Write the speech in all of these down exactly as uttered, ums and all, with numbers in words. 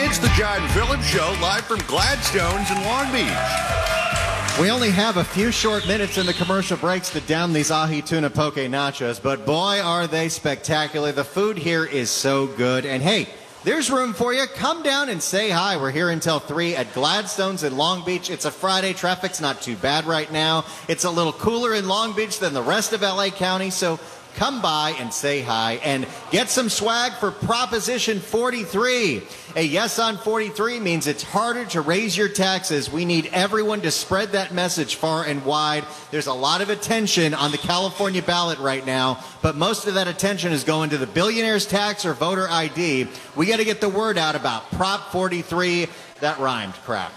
It's the John Phillips Show, live from Gladstone's in Long Beach. We only have a few short minutes in the commercial breaks to down these ahi tuna poke nachos, but boy, are they spectacular. The food here is so good. And hey, there's room for you. Come down and say hi. We're here until three at Gladstone's in Long Beach. It's a Friday. Traffic's not too bad right now. It's a little cooler in Long Beach than the rest of L A County, so come by and say hi and get some swag for Proposition forty-three. A yes on forty-three means it's harder to raise your taxes. We need everyone to spread that message far and wide. There's a lot of attention on the California ballot right now, but most of that attention is going to the billionaire's tax or voter I D. We got to get the word out about Prop forty-three. That rhymed, crap.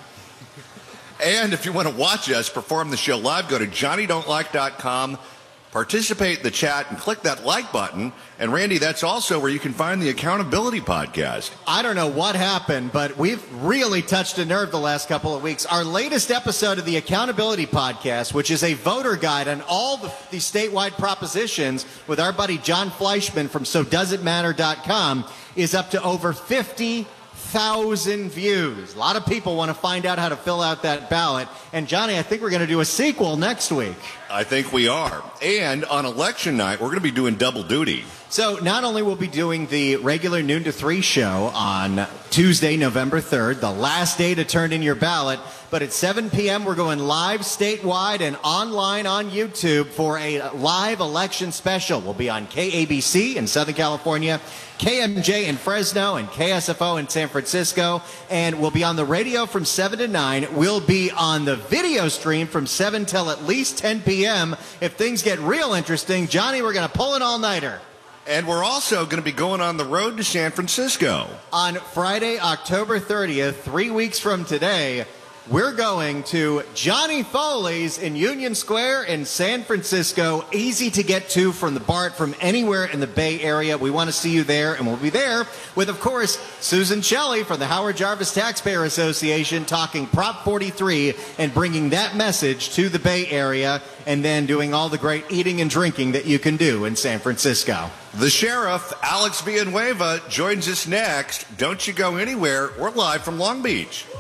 And if you want to watch us perform the show live, go to johnny don't like dot com. Participate in the chat and click that like button. And Randy, that's also where you can find the Accountability Podcast. I don't know what happened, but we've really touched a nerve the last couple of weeks. Our latest episode of the Accountability Podcast, which is a voter guide on all the, the statewide propositions with our buddy John Fleischman from so does it matter dot com, is up to over fifty thousand views. A lot of people want to find out how to fill out that ballot. And Johnny, I think we're going to do a sequel next week. I think we are. And on election night, we're going to be doing double duty. So not only will we be doing the regular noon to three show on Tuesday, November third, the last day to turn in your ballot, but at seven p.m. we're going live statewide and online on YouTube for a live election special. We'll be on K A B C in Southern California, K M J in Fresno, and K S F O in San Francisco. And we'll be on the radio from seven to nine. We'll be on the video stream from seven till at least ten p.m. If things get real interesting, Johnny, we're going to pull an all-nighter. And we're also going to be going on the road to San Francisco. On Friday, October thirtieth, three weeks from today, we're going to Johnny Foley's in Union Square in San Francisco. Easy to get to from the BART, from anywhere in the Bay Area. We want to see you there, and we'll be there with, of course, Susan Shelley from the Howard Jarvis Taxpayer Association talking Prop forty-three and bringing that message to the Bay Area, and then doing all the great eating and drinking that you can do in San Francisco. The sheriff, Alex Villanueva, joins us next. Don't you go anywhere. We're live from Long Beach.